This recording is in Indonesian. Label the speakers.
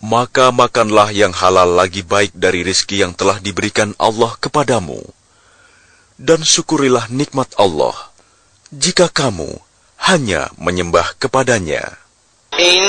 Speaker 1: maka makanlah yang halal lagi baik dari rizki yang telah diberikan Allah kepadamu. Dan syukurilah nikmat Allah, jika kamu hanya menyembah kepadanya.